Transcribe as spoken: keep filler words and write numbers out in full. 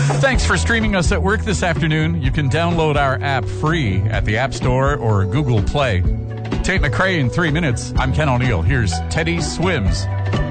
Thanks for streaming us at work this afternoon. You can download our app free at the App Store or Google Play. Tate McRae in three minutes. I'm Ken O'Neill. Here's Teddy Swims.